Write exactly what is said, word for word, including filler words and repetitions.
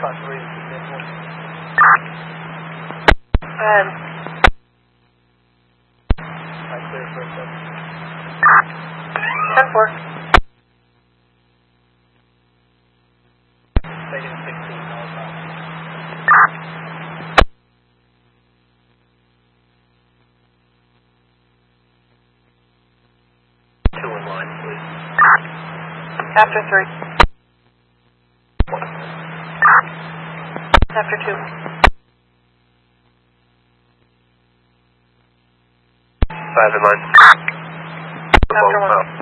Alpha three. Um, Right clear for a second. ten four. Stadium sixteen, Alpha. Two in line, please. After three. One. After two. Five in line. After one.